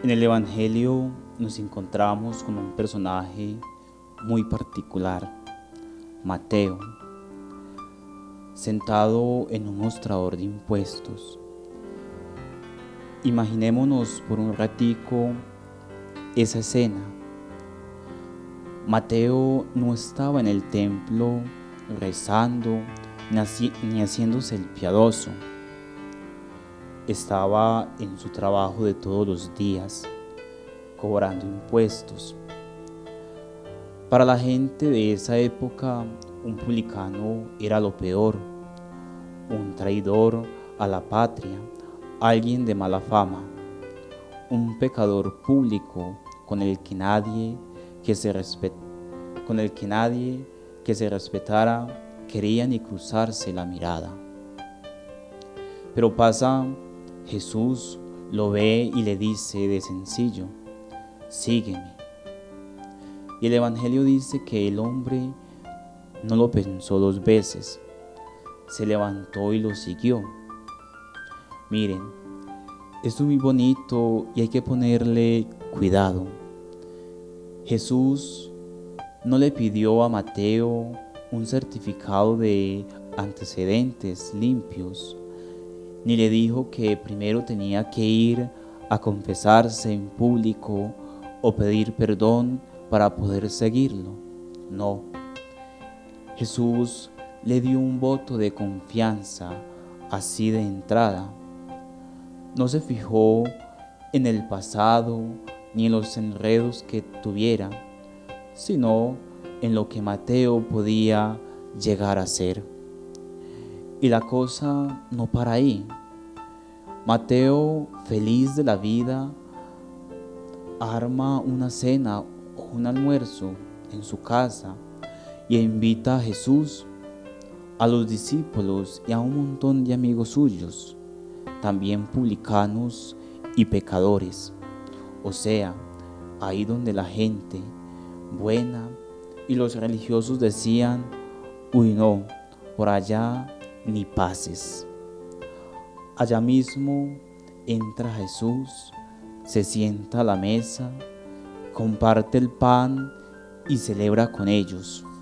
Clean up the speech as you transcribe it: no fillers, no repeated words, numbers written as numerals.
En el Evangelio nos encontramos con un personaje muy particular, Mateo, sentado en un mostrador de impuestos. Imaginémonos por un ratico esa escena. Mateo no estaba en el templo rezando ni haciéndose el piadoso. Estaba en su trabajo de todos los días, cobrando impuestos. Para la gente de esa época, un publicano era lo peor, un traidor a la patria, alguien de mala fama, un pecador público con el que nadie que se respetara quería ni cruzarse la mirada. Pero pasa Jesús, lo ve y le dice de sencillo: sígueme. Y el Evangelio dice que el hombre no lo pensó dos veces, se levantó y lo siguió. Miren, esto es muy bonito y hay que ponerle cuidado. Jesús no le pidió a Mateo un certificado de antecedentes limpios, ni le dijo que primero tenía que ir a confesarse en público o pedir perdón para poder seguirlo. No. Jesús le dio un voto de confianza así de entrada. No se fijó en el pasado ni en los enredos que tuviera, sino en lo que Mateo podía llegar a ser. Y la cosa no para ahí. Mateo, feliz de la vida, arma una cena o un almuerzo en su casa y invita a Jesús, a los discípulos y a un montón de amigos suyos, también publicanos y pecadores. O sea, ahí donde la gente buena y los religiosos decían: uy no, por allá ni pases. Allá mismo entra Jesús, se sienta a la mesa, comparte el pan y celebra con ellos.